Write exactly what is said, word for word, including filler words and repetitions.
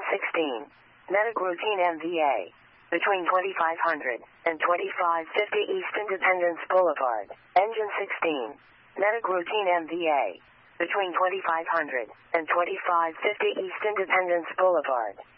sixteen. Medic routine M V A. Between twenty-five hundred and twenty-five fifty East Independence Boulevard. Engine sixteen. Medic routine M V A. Between twenty-five hundred and twenty-five fifty East Independence Boulevard.